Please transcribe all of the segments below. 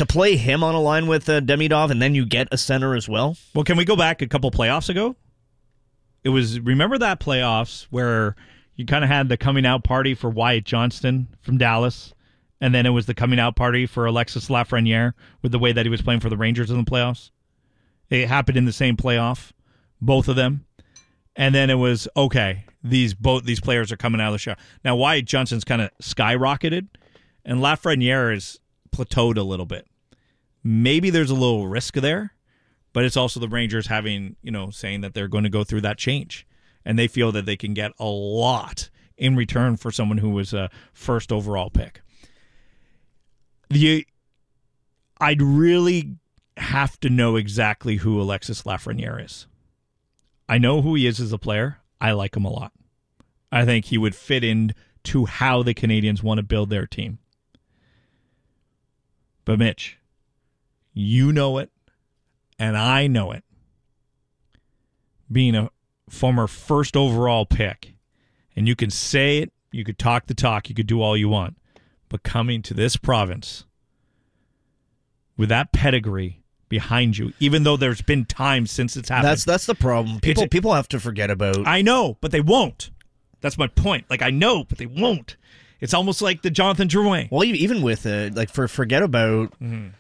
to play him on a line with Demidov, and then you get a center as well. Well, can we go back a couple playoffs ago? Remember that playoffs where you kind of had the coming out party for Wyatt Johnston from Dallas, and then it was the coming out party for Alexis Lafreniere with the way that he was playing for the Rangers in the playoffs. It happened in the same playoff, both of them. And then it was, okay, these players are coming out of the show. Now, Wyatt Johnston's kind of skyrocketed, and Lafreniere is plateaued a little bit. Maybe there's a little risk there, but it's also the Rangers saying that they're going to go through that change, and they feel that they can get a lot in return for someone who was a first overall pick. I'd really have to know exactly who Alexis Lafreniere is. I know who he is as a player. I like him a lot. I think he would fit into how the Canadiens want to build their team. But Mitch, you know it, and I know it. Being a former first overall pick, and you can say it, you could talk the talk, you could do all you want, but coming to this province with that pedigree behind you, even though there's been time since it's happened. That's the problem. People have to forget about. I know, but they won't. That's my point. I know, but they won't. It's almost like the Jonathan Drouin. Well, even with forget about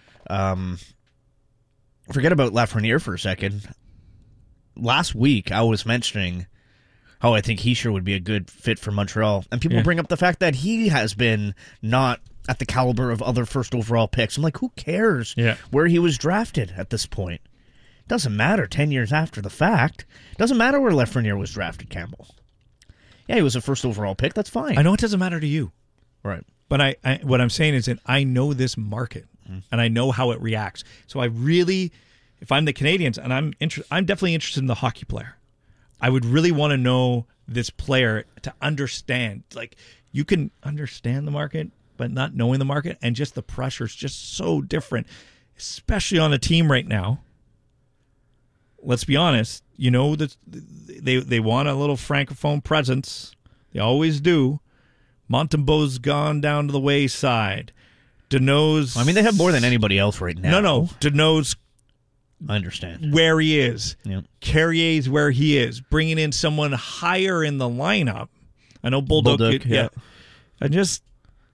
Lafreniere for a second. Last week, I was mentioning how I think Hischier would be a good fit for Montreal, and people bring up the fact that he has been not at the caliber of other first overall picks. I'm like, who cares where he was drafted at this point? Doesn't matter 10 years after the fact. Doesn't matter where Lafreniere was drafted, Campbell. Yeah, he was a first overall pick. That's fine. I know it doesn't matter to you. Right. But I what I'm saying is that I know this market, and I know how it reacts. So I really, if I'm the Canadiens, and I'm definitely interested in the hockey player, I would really want to know this player to understand. You can understand the market, but not knowing the market, and just the pressure is just so different, especially on a team right now. Let's be honest, that they want a little francophone presence. They always do. Montembeau's gone down to the wayside. Deneau's... I mean, they have more than anybody else right now. No. Deneau's... I understand. Where he is. Yep. Carrier's where he is. Bringing in someone higher in the lineup. I know Bulldog yeah. I just...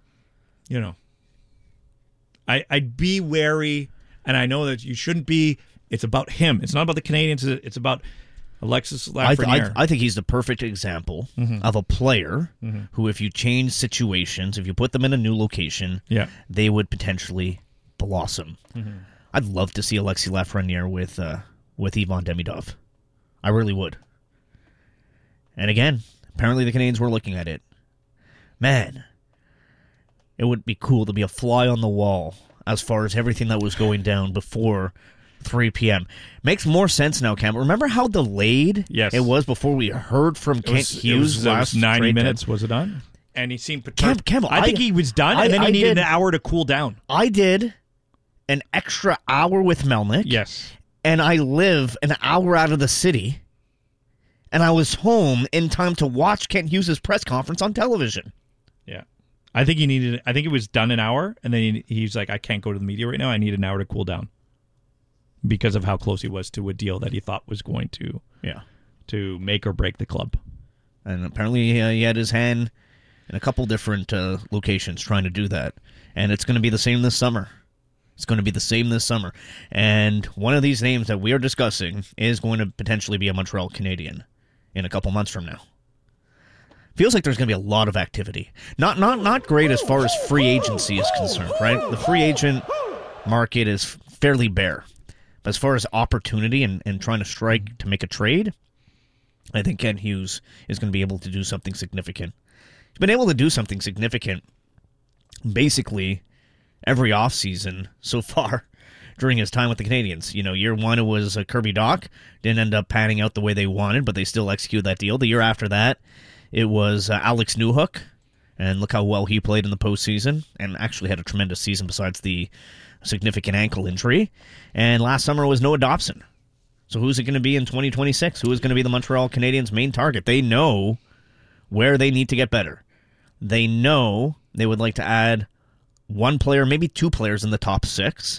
I'd be wary, and I know that you shouldn't be. It's about him. It's not about the Canadiens. It's about Alexis Lafreniere. I think he's the perfect example of a player who, if you change situations, if you put them in a new location, they would potentially blossom. I'd love to see Alexis Lafreniere with Ivan Demidov. I really would. And again, apparently the Canadiens were looking at it. Man, it would be cool to be a fly on the wall as far as everything that was going down before 3 p.m. Makes more sense now, Campbell. Remember how delayed it was before we heard from Kent Hughes last 90 minutes, was it on? And he seemed perturbed. Campbell, I think he was done, and then he needed an hour to cool down. I did an extra hour with Melnyk. Yes. And I live an hour out of the city, and I was home in time to watch Kent Hughes' press conference on television. Yeah. I think it was done an hour, and then he's like, I can't go to the media right now. I need an hour to cool down. Because of how close he was to a deal that he thought was going to make or break the club. And apparently he had his hand in a couple different locations trying to do that. And it's going to be the same this summer. And one of these names that we are discussing is going to potentially be a Montreal Canadien in a couple months from now. Feels like there's going to be a lot of activity. Not great as far as free agency is concerned, right? The free agent market is fairly bare. But as far as opportunity and trying to strike to make a trade, I think Kent Hughes is going to be able to do something significant. He's been able to do something significant basically every offseason so far during his time with the Canadiens. Year one it was Kirby Dach. Didn't end up panning out the way they wanted, but they still executed that deal. The year after that, it was Alex Newhook, and look how well he played in the postseason, and actually had a tremendous season besides the significant ankle injury. And last summer was Noah Dobson. So who's it going to be in 2026? Who is going to be the Montreal Canadiens' main target? They know where they need to get better. They know they would like to add one player, maybe two players in the top six.